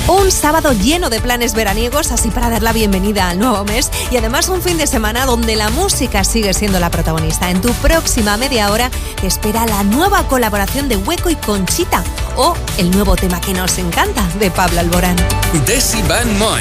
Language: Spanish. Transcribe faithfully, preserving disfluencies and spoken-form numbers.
Un sábado lleno de planes veraniegos, así para dar la bienvenida al nuevo mes, y además un fin de semana donde la música sigue siendo la protagonista. En tu próxima media hora te espera la nueva colaboración de Hueco y Conchita o el nuevo tema que nos encanta de Pablo Alborán. Desi Van Moen.